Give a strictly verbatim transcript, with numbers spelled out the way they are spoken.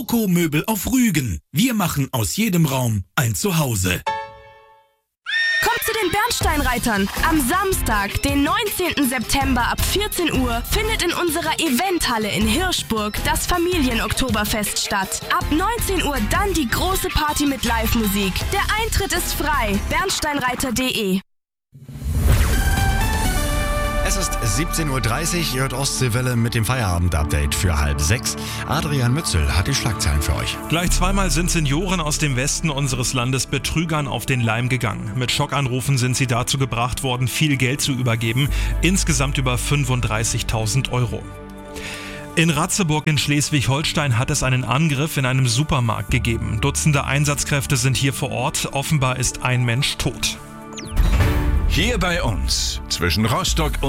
Coco Möbel auf Rügen. Wir machen aus jedem Raum ein Zuhause. Kommt zu den Bernsteinreitern. Am Samstag, den neunzehnten September ab vierzehn Uhr, findet in unserer Eventhalle in Hirschburg das Familienoktoberfest statt. Ab neunzehn Uhr dann die große Party mit Live-Musik. Der Eintritt ist frei. bernsteinreiter punkt de. Es ist siebzehn Uhr dreißig, ihr hört Ostseewelle mit dem Feierabend-Update für halb sechs. Adrian Mützel hat die Schlagzeilen für euch. Gleich zweimal sind Senioren aus dem Westen unseres Landes Betrügern auf den Leim gegangen. Mit Schockanrufen sind sie dazu gebracht worden, viel Geld zu übergeben. Insgesamt über fünfunddreißigtausend Euro. In Ratzeburg in Schleswig-Holstein hat es einen Angriff in einem Supermarkt gegeben. Dutzende Einsatzkräfte sind hier vor Ort. Offenbar ist ein Mensch tot. Hier bei uns zwischen Rostock und